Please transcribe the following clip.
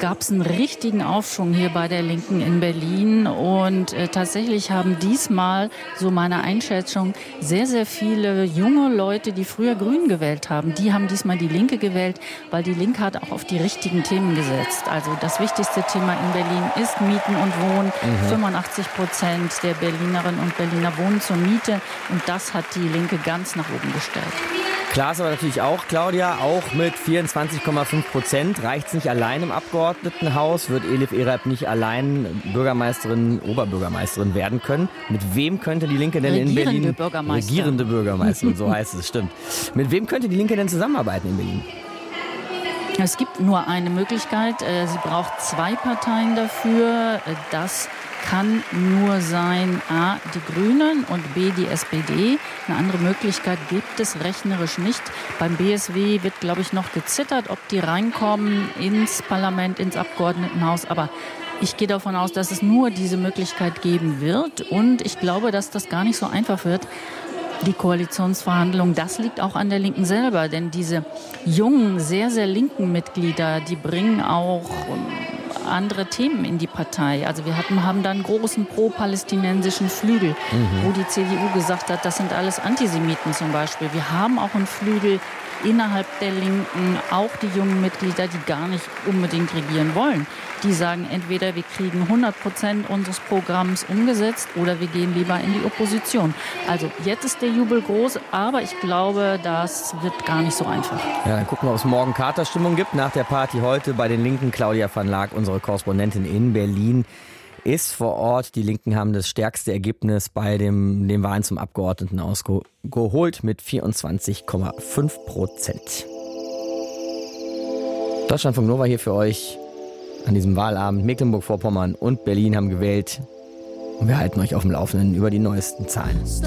gab es einen richtigen Aufschwung hier bei der Linken in Berlin. Und tatsächlich haben diesmal, so meine Einschätzung, sehr, sehr viele junge Leute, die früher Grün gewählt haben, die haben diesmal die Linke gewählt, weil die Linke hat auch auf die richtigen Themen gesetzt. Also das wichtigste Thema in Berlin ist Mieten und Wohnen. 85% der Berlinerinnen und Berliner wohnen zur Miete. Und das hat die Linke ganz nach oben gestellt. Klar ist aber natürlich auch, Claudia, auch mit 24,5% reicht es nicht allein im Abgeordnetenhaus, wird Elif Eralp nicht allein Bürgermeisterin, Oberbürgermeisterin werden können. Mit wem könnte die Linke denn in Berlin... Regierende Bürgermeisterin, so heißt es, stimmt. Mit wem könnte die Linke denn zusammenarbeiten in Berlin? Es gibt nur eine Möglichkeit. Sie braucht 2 Parteien dafür. Das kann nur sein A, die Grünen und B, die SPD. Eine andere Möglichkeit gibt es rechnerisch nicht. Beim BSW wird, glaube ich, noch gezittert, ob die reinkommen ins Parlament, ins Abgeordnetenhaus. Aber ich gehe davon aus, dass es nur diese Möglichkeit geben wird. Und ich glaube, dass das gar nicht so einfach wird. Die Koalitionsverhandlungen, das liegt auch an der Linken selber. Denn diese jungen, sehr, sehr linken Mitglieder, die bringen auch andere Themen in die Partei. Also wir haben da einen großen pro-palästinensischen Flügel, wo die CDU gesagt hat, das sind alles Antisemiten zum Beispiel. Wir haben auch einen Flügel innerhalb der Linken, auch die jungen Mitglieder, die gar nicht unbedingt regieren wollen. Die sagen entweder, wir kriegen 100% unseres Programms umgesetzt oder wir gehen lieber in die Opposition. Also jetzt ist der Jubel groß, aber ich glaube, das wird gar nicht so einfach. Ja, dann gucken wir, ob es morgen Katerstimmung gibt. Nach der Party heute bei den Linken. Claudia van Laak, unsere Korrespondentin in Berlin, ist vor Ort. Die Linken haben das stärkste Ergebnis bei den Wahlen zum Abgeordnetenhaus geholt mit 24,5%. Deutschlandfunk Nova hier für euch an diesem Wahlabend. Mecklenburg-Vorpommern und Berlin haben gewählt. Und wir halten euch auf dem Laufenden über die neuesten Zahlen.